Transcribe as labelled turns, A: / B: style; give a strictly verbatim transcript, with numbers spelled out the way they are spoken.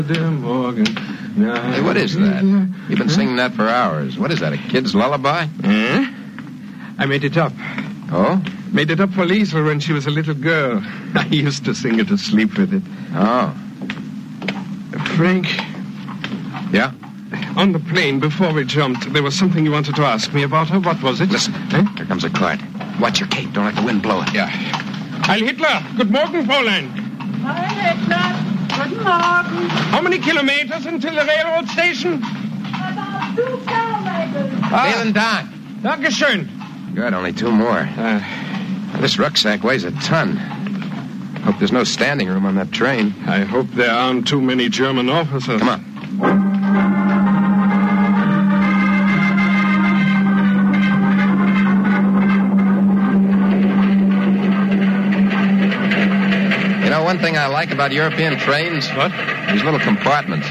A: Hey, what is that? You've been singing that for hours. What is that, a kid's lullaby?
B: Eh? I made it up.
A: Oh?
B: Made it up for Liesel when she was a little girl. I used to sing her to sleep with it.
A: Oh.
B: Frank.
A: Yeah?
B: On the plane, before we jumped, there was something you wanted to ask me about her. What was it?
A: Listen, eh? Here comes a cart. Watch your cape. Don't let the wind blow it.
B: Yeah. Heil Hitler. Good morning, Fräulein.
C: Heil Hitler. Guten Morgen.
B: How many kilometers until the railroad station?
C: About two kilometers.
B: Ah.
A: Vielen Dank.
B: Dankeschön.
A: Good, only two more.
B: Uh,
A: this rucksack weighs a ton. Hope there's no standing room on that train.
B: I hope there aren't too many German officers.
A: Come on. You know, one thing I like about European trains?
B: What?
A: These little compartments.